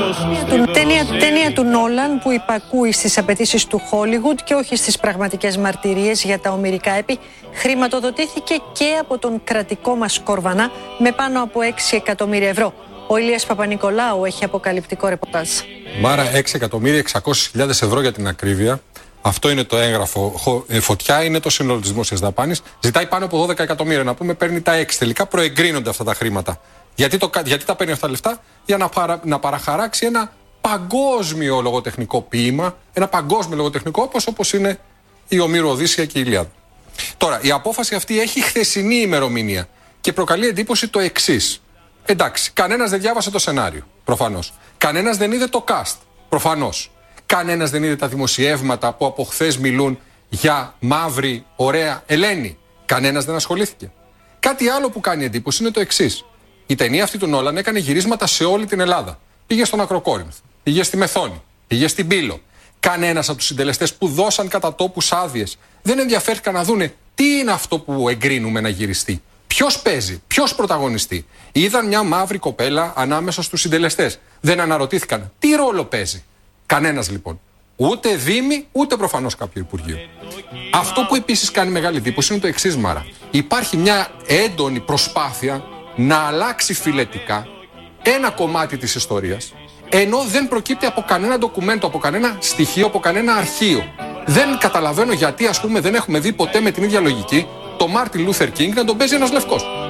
Ταινία του Νόλαν που υπακούει στις απαιτήσεις του Χόλιγουντ και όχι στις πραγματικές μαρτυρίες για τα ομηρικά έπι, χρηματοδοτήθηκε και από τον κρατικό μας Κορβανά με πάνω από 6 εκατομμύρια ευρώ. Ο Ηλίας Παπα-Νικολάου έχει αποκαλυπτικό ρεπορτάζ. Μάρα, 6.600.000 ευρώ για την ακρίβεια. Αυτό είναι το έγγραφο. Φωτιά είναι το σύνολο της δημόσιας δαπάνης. Ζητάει πάνω από 12 εκατομμύρια. Να πούμε, παίρνει τα 6. Τελικά προεγκρίνονται αυτά τα χρήματα. Γιατί τα παίρνει αυτά τα λεφτά? Για να παραχαράξει ένα παγκόσμιο λογοτεχνικό ποίημα. Ένα παγκόσμιο λογοτεχνικό όπως είναι η Ομήρου Οδύσσεια και η Ηλιάδα. Τώρα, η απόφαση αυτή έχει χθεσινή ημερομηνία και προκαλεί εντύπωση το εξής. Εντάξει, κανένας δεν διάβασε το σενάριο. Προφανώς. Κανένας δεν είδε το cast. Προφανώς. Κανένας δεν είδε τα δημοσιεύματα που από χθες μιλούν για μαύρη, ωραία Ελένη. Κανένας δεν ασχολήθηκε. Κάτι άλλο που κάνει εντύπωση είναι το εξής. Η ταινία αυτή του Νόλαν έκανε γυρίσματα σε όλη την Ελλάδα. Πήγε στον Ακροκόρινθο, πήγε στη Μεθόνη, πήγε στην Πύλο. Κανένας από τους συντελεστές που δώσαν κατά τόπους άδειες δεν ενδιαφέρθηκαν να δούνε τι είναι αυτό που εγκρίνουμε να γυριστεί. Ποιος παίζει, ποιος πρωταγωνιστεί. Είδαν μια μαύρη κοπέλα ανάμεσα στους συντελεστές. Δεν αναρωτήθηκαν τι ρόλο παίζει. Κανένας λοιπόν. Ούτε Δήμη, ούτε προφανώς κάποιο Υπουργείο. Αυτό που επίσης κάνει μεγάλη εντύπωση είναι το εξής, Μάρα. Υπάρχει μια έντονη προσπάθεια να αλλάξει φιλετικά ένα κομμάτι της ιστορίας, ενώ δεν προκύπτει από κανένα ντοκουμέντο, από κανένα στοιχείο, από κανένα αρχείο. Δεν καταλαβαίνω γιατί, ας πούμε, δεν έχουμε δει ποτέ με την ίδια λογική το Μάρτιν Λούθερ Κίνγκ να τον παίζει ένας λευκός.